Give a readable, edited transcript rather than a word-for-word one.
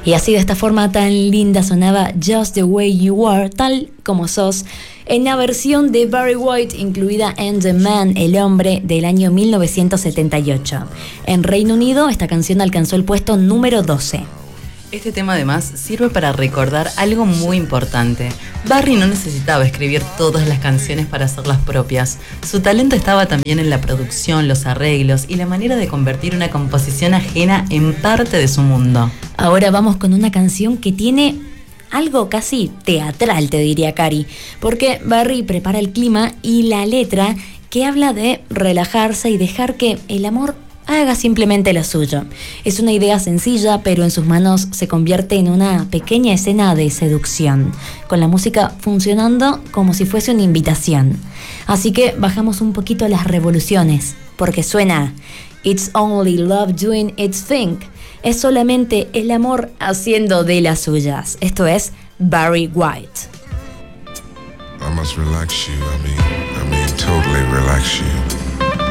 Y así, de esta forma tan linda, sonaba Just the Way You Are, tal como sos, en la versión de Barry White incluida en The Man, el hombre, del año 1978. En Reino Unido, esta canción alcanzó el puesto número 12. Este tema además sirve para recordar algo muy importante. Barry no necesitaba escribir todas las canciones para hacerlas propias. Su talento estaba también en la producción, los arreglos y la manera de convertir una composición ajena en parte de su mundo. Ahora vamos con una canción que tiene algo casi teatral, te diría Cari, porque Barry prepara el clima y la letra que habla de relajarse y dejar que el amor haga simplemente lo suyo. Es una idea sencilla, pero en sus manos se convierte en una pequeña escena de seducción, con la música funcionando como si fuese una invitación. Así que bajamos un poquito las revoluciones, porque suena It's only love doing its thing. Es solamente el amor haciendo de las suyas. Esto es Barry White. I must relax you, I mean, totally relax you.